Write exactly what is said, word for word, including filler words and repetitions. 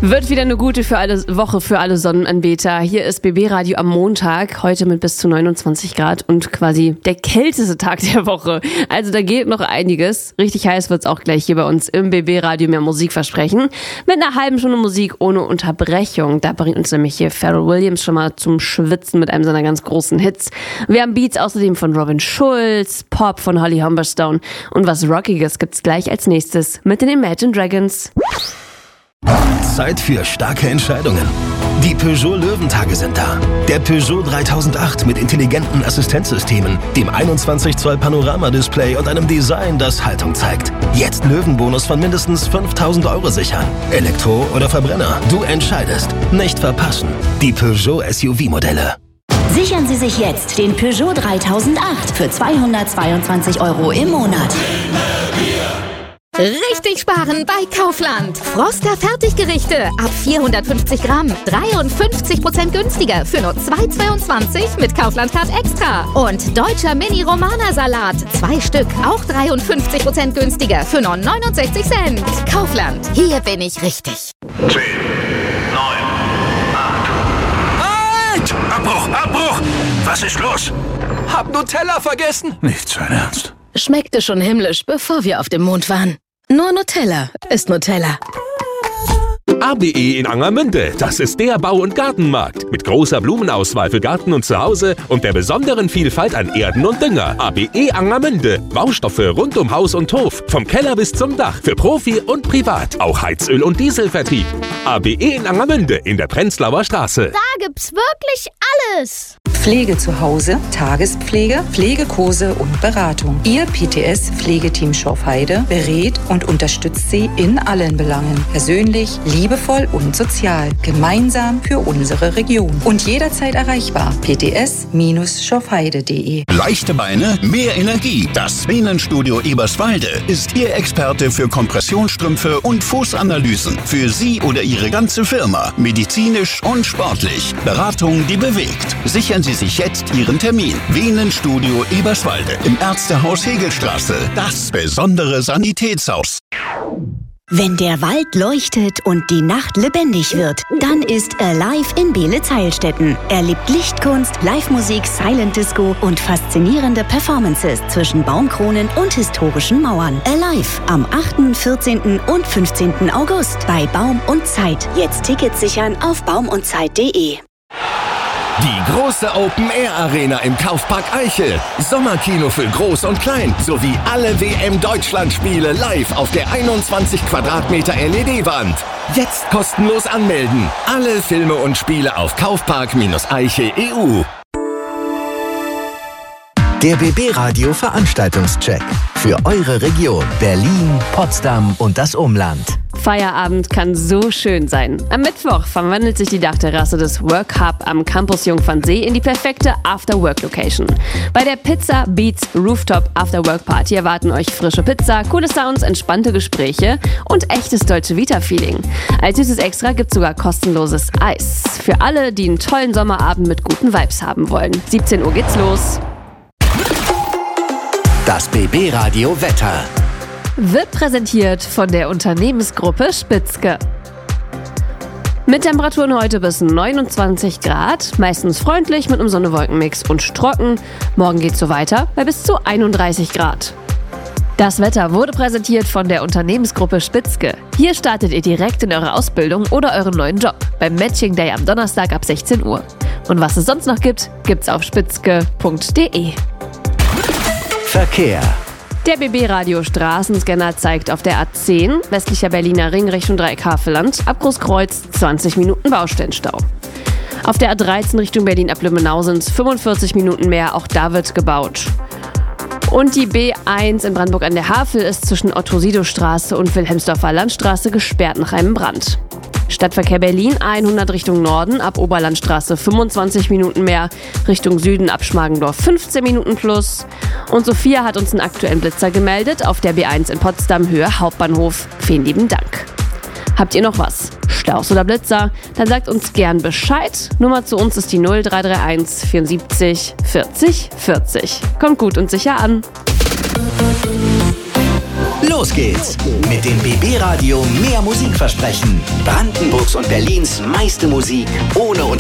Wird wieder eine gute für alle Woche für alle Sonnenanbeter. Hier ist B B Radio am Montag, heute mit bis zu neunundzwanzig Grad und quasi der kälteste Tag der Woche. Also da geht noch einiges. Richtig heiß wird's auch gleich hier bei uns im B B Radio mehr Musik versprechen. Mit einer halben Stunde Musik ohne Unterbrechung. Da bringt uns nämlich hier Pharrell Williams schon mal zum Schwitzen mit einem seiner ganz großen Hits. Wir haben Beats außerdem von Robin Schulz, Pop von Holly Humberstone und was Rockiges gibt's gleich als nächstes mit den Imagine Dragons. Zeit für starke Entscheidungen. Die Peugeot Löwentage sind da. Der Peugeot dreitausendacht mit intelligenten Assistenzsystemen, dem einundzwanzig Zoll Panoramadisplay und einem Design, das Haltung zeigt. Jetzt Löwenbonus von mindestens fünftausend Euro sichern. Elektro oder Verbrenner, du entscheidest. Nicht verpassen. Die Peugeot S U V-Modelle. Sichern Sie sich jetzt den Peugeot dreitausendacht für zweihundertzweiundzwanzig Euro im Monat. Richtig sparen bei Kaufland. Froster Fertiggerichte ab vierhundertfünfzig Gramm. dreiundfünfzig Prozent günstiger für nur zwei Euro zweiundzwanzig mit Kaufland-Card Extra. Und deutscher Mini-Romana-Salat. Zwei Stück, auch dreiundfünfzig Prozent günstiger für nur neunundsechzig Cent. Kaufland, hier bin ich richtig. zehn, neun, acht. Halt! Abbruch, Abbruch! Was ist los? Hab Nutella vergessen. Nicht sein Ernst. Schmeckte schon himmlisch, bevor wir auf dem Mond waren. Nur Nutella ist Nutella. A B E in Angermünde, das ist der Bau- und Gartenmarkt. Mit großer Blumenauswahl für Garten und Zuhause und der besonderen Vielfalt an Erden und Dünger. A B E Angermünde, Baustoffe rund um Haus und Hof. Vom Keller bis zum Dach, für Profi und Privat. Auch Heizöl- und Dieselvertrieb. A B E in Angermünde in der Prenzlauer Straße. Da gibt's wirklich alles. Pflege zu Hause, Tagespflege, Pflegekurse und Beratung. Ihr P T S-Pflegeteam Schorfheide berät und unterstützt Sie in allen Belangen. Persönlich, liebevoll und sozial. Gemeinsam für unsere Region. Und jederzeit erreichbar. p t s schorfheide punkt d e. Leichte Beine, mehr Energie. Das Venenstudio Eberswalde ist Ihr Experte für Kompressionsstrümpfe und Fußanalysen. Für Sie oder Ihre ganze Firma. Medizinisch und sportlich. Beratung, die bewegt. Sichern Sie sich jetzt Ihren Termin. Venenstudio Eberswalde im Ärztehaus Hegelstraße. Das besondere Sanitätshaus. Wenn der Wald leuchtet und die Nacht lebendig wird, dann ist Alive in Beelitz-Heilstätten. Erlebt Lichtkunst, Live-Musik, Silent Disco und faszinierende Performances zwischen Baumkronen und historischen Mauern. Alive am achten, vierzehnten und fünfzehnten August bei Baum und Zeit. Jetzt Tickets sichern auf baum und zeit punkt d e. Die große Open-Air-Arena im Kaufpark Eichel. Sommerkino für Groß und Klein. Sowie alle W M-Deutschland-Spiele live auf der einundzwanzig Quadratmeter L E D-Wand. Jetzt kostenlos anmelden. Alle Filme und Spiele auf kaufpark eichel punkt e u. Der B B Radio Veranstaltungscheck. Für eure Region Berlin, Potsdam und das Umland. Feierabend kann so schön sein. Am Mittwoch verwandelt sich die Dachterrasse des Work Hub am Campus Jungfernsee in die perfekte After-Work-Location. Bei der Pizza Beats Rooftop After-Work-Party erwarten euch frische Pizza, coole Sounds, entspannte Gespräche und echtes Deutsche Vita-Feeling. Als süßes Extra gibt's sogar kostenloses Eis. Für alle, die einen tollen Sommerabend mit guten Vibes haben wollen. siebzehn Uhr geht's los. Das B B Radio Wetter wird präsentiert von der Unternehmensgruppe Spitzke. Mit Temperaturen heute bis neunundzwanzig Grad, meistens freundlich mit einem Sonne-Wolken-Mix und trocken. Morgen geht's so weiter bei bis zu einunddreißig Grad. Das Wetter wurde präsentiert von der Unternehmensgruppe Spitzke. Hier startet ihr direkt in eure Ausbildung oder euren neuen Job beim Matching Day am Donnerstag ab sechzehn Uhr. Und was es sonst noch gibt, gibt's auf spitzke punkt d e. Verkehr. Der B B-Radio Straßenscanner zeigt auf der A zehn, westlicher Berliner Ring Richtung Dreieck Havelland, ab Großkreuz zwanzig Minuten Baustellenstau. Auf der A dreizehn Richtung Berlin ab Lümmenau sind es fünfundvierzig Minuten mehr, auch da wird gebaut. Und die B eins in Brandenburg an der Havel ist zwischen Otto-Sido-Straße und Wilhelmsdorfer Landstraße gesperrt nach einem Brand. Stadtverkehr Berlin hundert Richtung Norden, ab Oberlandstraße fünfundzwanzig Minuten mehr, Richtung Süden ab Schmargendorf fünfzehn Minuten plus. Und Sophia hat uns einen aktuellen Blitzer gemeldet auf der B eins in Potsdam Höhe Hauptbahnhof. Vielen lieben Dank. Habt ihr noch was? Staus oder Blitzer? Dann sagt uns gern Bescheid. Nummer zu uns ist die null drei drei eins vierundsiebzig vierzig vierzig. Kommt gut und sicher an. Los Los geht's mit dem B B Radio mehr Musikversprechen. Brandenburgs und Berlins meiste Musik ohne